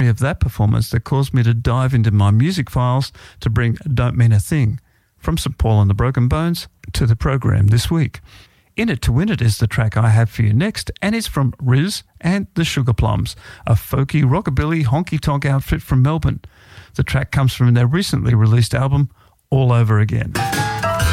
me of that performance that caused me to dive into my music files to bring Don't Mean a Thing from St. Paul and the Broken Bones to the program this week. In It to Win It is the track I have for you next, and it's from Riz and the Sugar Plums, a folky, rockabilly, honky-tonk outfit from Melbourne. The track comes from their recently released album, All Over Again.